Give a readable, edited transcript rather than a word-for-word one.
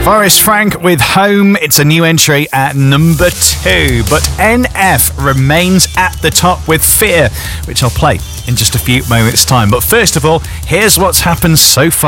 Forrest Frank with Home. It's a new entry at number 2. But NF remains at the top with Fear, which I'll play in just a few moments' time. But first of all, here's what's happened so far.